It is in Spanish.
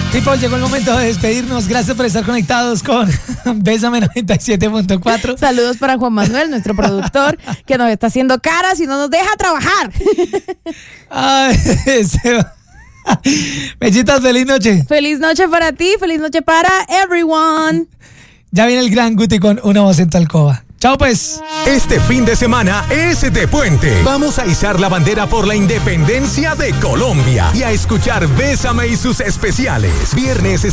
People, llegó el momento de despedirnos. Gracias por estar conectados con Bésame 97.4. Saludos para Juan Manuel, nuestro productor, que nos está haciendo caras y no nos deja trabajar. Ay, Mechitas, feliz noche. Feliz noche para ti, feliz noche para everyone. Ya viene el gran Guti con Una Voz en tu Alcoba. Chao pues. Este fin de semana es de puente. Vamos a izar la bandera por la independencia de Colombia y a escuchar Bésame y sus especiales. Viernes